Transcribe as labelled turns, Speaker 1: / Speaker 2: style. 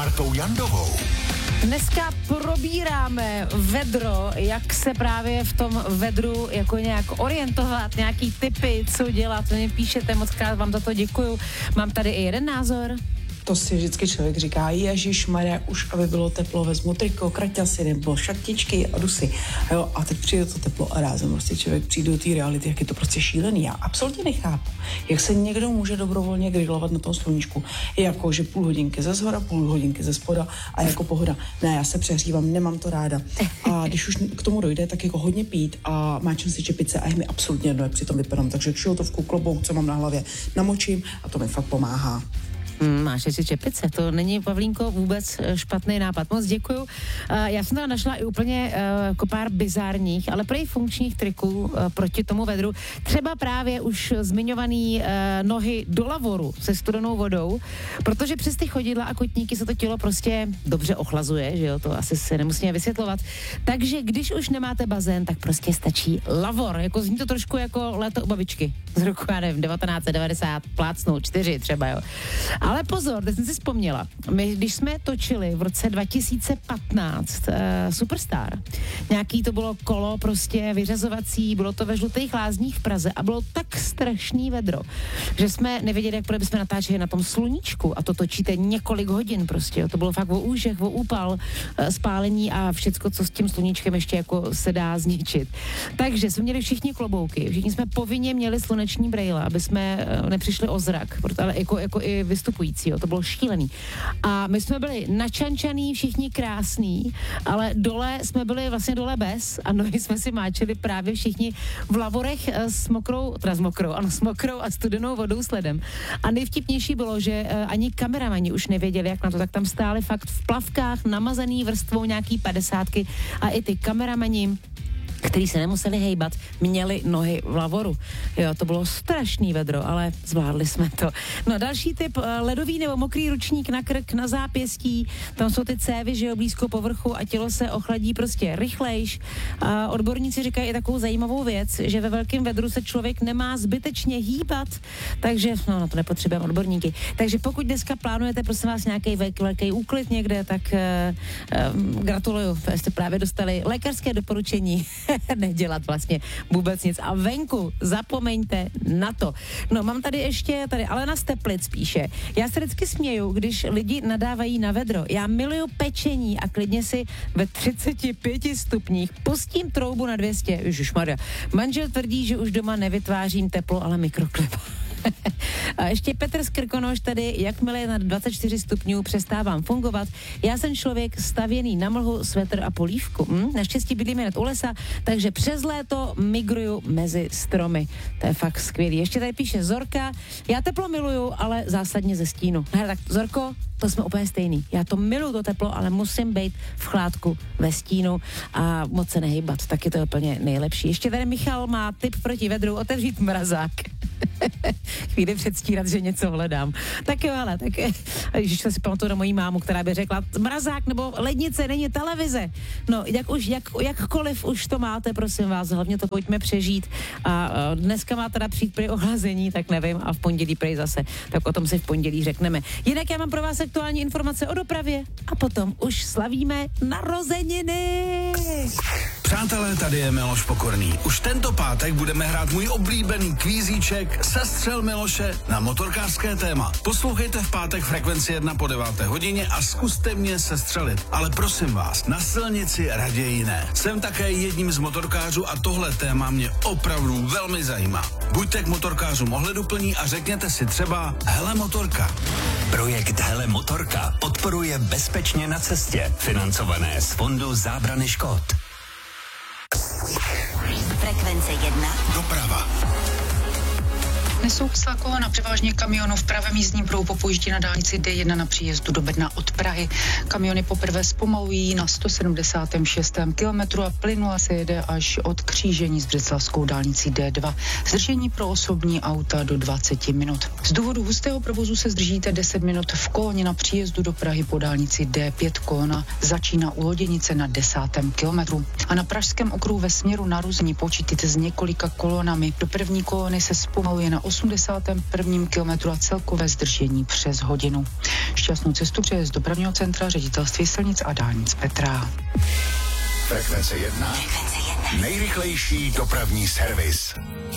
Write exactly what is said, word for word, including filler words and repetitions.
Speaker 1: Martou Jandovou.
Speaker 2: Dneska probíráme vedro, jak se právě v tom vedru jako nějak orientovat, nějaký tipy, co dělat. Vy mi píšete, moc krát vám za to děkuju. Mám tady i jeden názor.
Speaker 3: To si vždycky člověk říká, ježišmarja, už aby bylo teplo, vezmu triko, kraťasy nebo šatičky a jdu si. A, jo, a teď přijde to teplo a rázem prostě člověk přijde do té reality, jak je to prostě šílený. Já absolutně nechápu, jak se někdo může dobrovolně grilovat na tom sluníčku. Jako, že půl hodinky ze zhora, půl hodinky ze spoda a jako pohoda. Ne, já se přehřívám, nemám to ráda. A když už k tomu dojde, tak jako hodně pít a máčím si čepice a je mi absolutně jedno, jak přitom vypadám. Takže kšiltovku, klobouk, co mám na hlavě, namočím a to mi fakt pomáhá.
Speaker 2: Hmm, máš si čepice, to není, Pavlínko, vůbec špatný nápad. Moc děkuju. Uh, já jsem tam našla i úplně uh, jako pár bizárních, ale prej funkčních triků uh, proti tomu vedru. Třeba právě už zmiňovaný uh, nohy do lavoru se studenou vodou, protože přes ty chodidla a kotníky se to tělo prostě dobře ochlazuje, že jo, to asi se nemusíme vysvětlovat. Takže když už nemáte bazén, tak prostě stačí lavor. Jako zní to trošku jako léto u babičky z roku, já nevím, devatenáct set devadesát, plácnou čtyři třeba, jo. Ale pozor, teď jsem si vzpomněla, my když jsme točili v roce dva tisíce patnáct uh, Superstar, nějaký to bylo kolo prostě vyřazovací, bylo to ve Žlutých lázních v Praze a bylo tak strašný vedro, že jsme nevěděli, jak bychom natáčeli na tom sluníčku a to točíte několik hodin prostě, jo. To bylo fakt o úžech, o úpal, uh, spálení a všecko, co s tím sluníčkem ještě jako se dá zničit. Takže jsme měli všichni klobouky, všichni jsme povinně měli sluneční brejle, aby jsme uh, nepřišli o zrak, ale jako, jako i vystupující, jo, to bylo šílený. A my jsme byli načančaný, všichni krásný, ale dole jsme byli vlastně dole bez a nohy jsme si máčili právě všichni v lavorech s mokrou, teda s mokrou, ano, s mokrou a studenou vodou sledem. A nejvtipnější bylo, že ani kameramani už nevěděli, jak na to, tak tam stáli fakt v plavkách, namazaný vrstvou nějaký padesátky a i ty kameramani, který se nemuseli hejbat, měli nohy v lavoru. Jo, to bylo strašný vedro, ale zvládli jsme to. No další typ, ledový nebo mokrý ručník na krk, na zápěstí, tam jsou ty cévy, že jo, blízko povrchu a tělo se ochladí prostě rychlejš. A odborníci říkají i takovou zajímavou věc, že ve velkém vedru se člověk nemá zbytečně hýbat, takže, no, no to nepotřebujeme odborníky. Takže pokud dneska plánujete, prosím vás, nějaký velký, velký úklid někde, tak uh, uh, gratuluju, jste právě dostali lékařské doporučení nedělat vlastně vůbec nic. A venku, zapomeňte na to. No, mám tady ještě, tady Alena z Teplic píše, já se vždycky směju, když lidi nadávají na vedro. Já miluju pečení a klidně si ve třiceti pěti stupních pustím troubu na dvě stě. Ježišmarja. Manžel tvrdí, že už doma nevytvářím teplo, ale mikroklima. A ještě Petr z Krkonoš tady, jakmile je na dvacet čtyři stupňů, přestávám fungovat. Já jsem člověk stavěný na mlhu, svetr a polívku. Hm? Naštěstí bydlíme hned u lesa, takže přes léto migruju mezi stromy. To je fakt skvělý. Ještě tady píše Zorka, já teplo miluju, ale zásadně ze stínu. Hele, tak Zorko, to jsme úplně stejný. Já to miluju to teplo, ale musím být v chládku ve stínu a moc se nehejbat. Tak je to úplně nejlepší. Ještě tady Michal má tip proti vedru, otevřít mrazák. Chvíli předstírat, že něco hledám. Tak jo, ale tak když si pamatuju na mojí mámu, která by řekla, mrazák nebo lednice není televize. No, jak už, jak, jakkoliv už to máte, prosím vás, hlavně to pojďme přežít. A, a dneska má teda přijít prý ohlazení, tak nevím, a v pondělí prý zase. Tak o tom si v pondělí řekneme. Jinak já mám pro vás aktuální informace o dopravě a potom už slavíme narozeniny.
Speaker 4: Přátelé, tady je Miloš Pokorný. Už tento pátek budeme hrát můj oblíbený kvízíček Sestřel Miloše na motorkářské téma. Poslouchejte v pátek Frekvenci jedna po deváté hodině a zkuste mě sestřelit. Ale prosím vás, na silnici raději ne. Jsem také jedním z motorkářů a tohle téma mě opravdu velmi zajímá. Buďte k motorkářům ohleduplní a řekněte si třeba Hele motorka.
Speaker 1: Projekt Hele motorka podporuje Bezpečně na cestě, financované z Fondu zábrany škod.
Speaker 5: Frekvence jedna.
Speaker 4: Doprava.
Speaker 6: Nesouvislá kolona převážně kamionů v pravém jízdním pruhu po pojíždí na dálnici D jedna na příjezdu do Bedna od Prahy. Kamiony poprvé zpomalují na sto sedmdesát šest kilometru a plynule se jede až od křížení s břeclavskou dálnicí D dva. Zdržení pro osobní auta do dvacet minut. Z důvodu hustého provozu se zdržíte deset minut v koloně na příjezdu do Prahy po dálnici D pět. Kolona začíná u Loděnice na desátém kilometru. A na pražském okruhu ve směru na Ruzní počítejte s několika kolonami. Do první kolony se zpomaluje na osmdesátém prvním kilometru a celkové zdržení přes hodinu. Šťastnou cestu přeje z dopravního centra Ředitelství silnic a dálnic Petra.
Speaker 1: Frekvence jedna. Nejrychlejší dopravní servis.